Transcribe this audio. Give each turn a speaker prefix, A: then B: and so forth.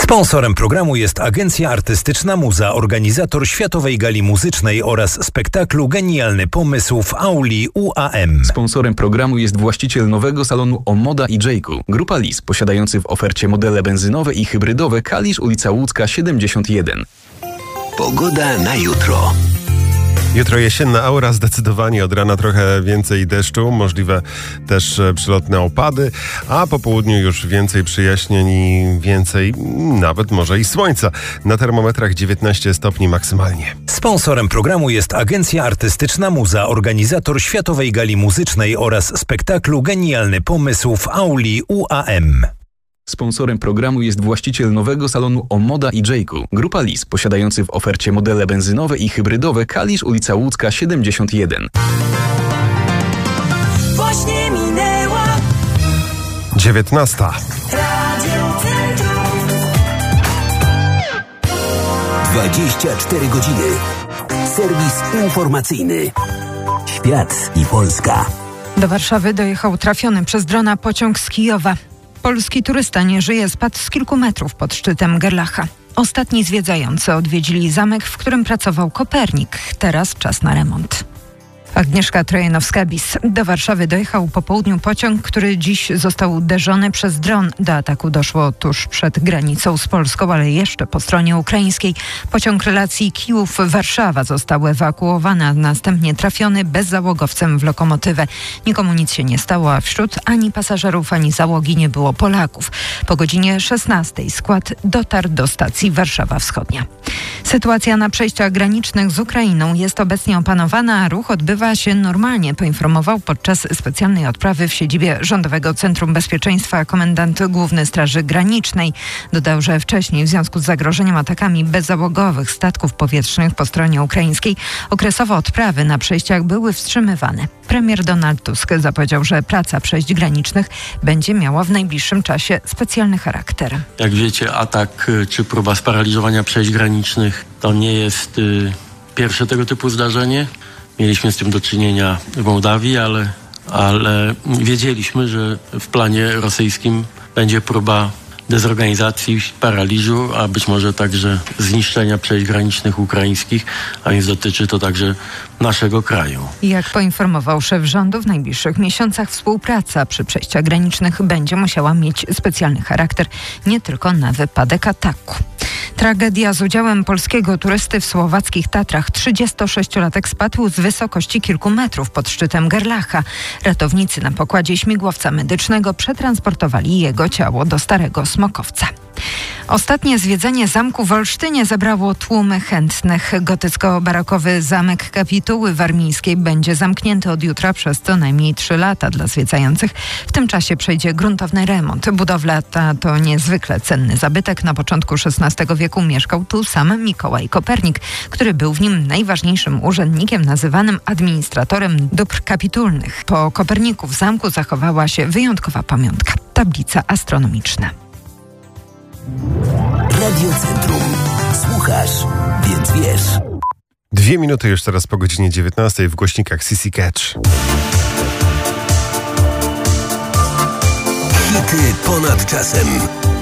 A: Sponsorem programu jest Agencja Artystyczna Muza, organizator Światowej Gali Muzycznej oraz spektaklu Genialny Pomysł w auli UAM.
B: Sponsorem programu jest właściciel nowego salonu Omoda i Jayku. Grupa Lis, posiadający w ofercie modele benzynowe i hybrydowe. Kalisz, ulica Łódzka 71.
C: Pogoda na jutro.
D: Jutro jesienna aura, zdecydowanie od rana trochę więcej deszczu, możliwe też przelotne opady, a po południu już więcej przyjaśnień i więcej nawet może i słońca. Na termometrach 19 stopni maksymalnie.
A: Sponsorem programu jest Agencja Artystyczna Muza, organizator Światowej Gali Muzycznej oraz spektaklu Genialny Pomysł w auli UAM.
B: Sponsorem programu jest właściciel nowego salonu Omoda i Jayku. Grupa Lis, posiadający w ofercie modele benzynowe i hybrydowe. Kalisz, ulica Łódzka 71.
E: Właśnie minęła
D: 19.
E: Radio Centrum.
C: 24 godziny. Serwis informacyjny. Świat i Polska.
F: Do Warszawy dojechał trafiony przez drona pociąg z Kijowa. Polski turysta nie żyje, spadł z kilku metrów pod szczytem Gerlacha. Ostatni zwiedzający odwiedzili zamek, w którym pracował Kopernik. Teraz czas na remont. Agnieszka Trojanowska-Bis. Do Warszawy dojechał po południu pociąg, który dziś został uderzony przez dron. Do ataku doszło tuż przed granicą z Polską, ale jeszcze po stronie ukraińskiej. Pociąg relacji Kijów-Warszawa został ewakuowany, a następnie trafiony bezzałogowcem w lokomotywę. Nikomu nic się nie stało, a wśród ani pasażerów, ani załogi nie było Polaków. Po godzinie 16 skład dotarł do stacji Warszawa Wschodnia. Sytuacja na przejściach granicznych z Ukrainą jest obecnie opanowana, a ruch odbywa się normalnie, poinformował podczas specjalnej odprawy w siedzibie Rządowego Centrum Bezpieczeństwa komendant Główny Straży Granicznej. Dodał, że wcześniej w związku z zagrożeniem atakami bezzałogowych statków powietrznych po stronie ukraińskiej okresowo odprawy na przejściach były wstrzymywane. Premier Donald Tusk zapowiedział, że praca przejść granicznych będzie miała w najbliższym czasie specjalny charakter.
G: Jak wiecie, atak czy próba sparaliżowania przejść granicznych to nie jest pierwsze tego typu zdarzenie. Mieliśmy z tym do czynienia w Mołdawii, ale wiedzieliśmy, że w planie rosyjskim będzie próba dezorganizacji, paraliżu, a być może także zniszczenia przejść granicznych ukraińskich, a więc dotyczy to także naszego kraju.
F: Jak poinformował szef rządu, w najbliższych miesiącach współpraca przy przejściach granicznych będzie musiała mieć specjalny charakter, nie tylko na wypadek ataku. Tragedia z udziałem polskiego turysty w słowackich Tatrach. 36-latek spadł z wysokości kilku metrów pod szczytem Gerlacha. Ratownicy na pokładzie śmigłowca medycznego przetransportowali jego ciało do Starego Smokowca. Ostatnie zwiedzenie zamku w Olsztynie zebrało tłumy chętnych. Gotycko-barokowy zamek Kapituły Warmińskiej będzie zamknięty od jutra przez co najmniej 3 lata dla zwiedzających. W tym czasie przejdzie gruntowny remont. Budowla ta to niezwykle cenny zabytek. Na początku XVI wieku mieszkał tu sam Mikołaj Kopernik, który był w nim najważniejszym urzędnikiem nazywanym administratorem dóbr kapitulnych. Po Koperniku w zamku zachowała się wyjątkowa pamiątka – tablica astronomiczna.
C: Radio Centrum. Słuchasz, więc wiesz.
D: 2 minuty już teraz po godzinie 19 w głośnikach CC Catch.
C: Hity ponad czasem.